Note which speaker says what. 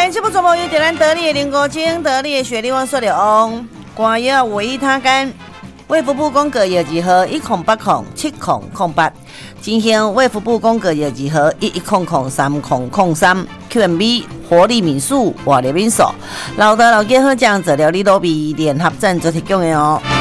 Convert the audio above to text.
Speaker 1: 来，这部节目由咱得力的林国精、得力的雪莉王说的翁，官药维他干，卫福部公告药剂号10807008，进行卫福部公告药剂号11003003 QMB 活力民宿活力民宿，老德老健好酱治疗你都比联合赞助提供的哦。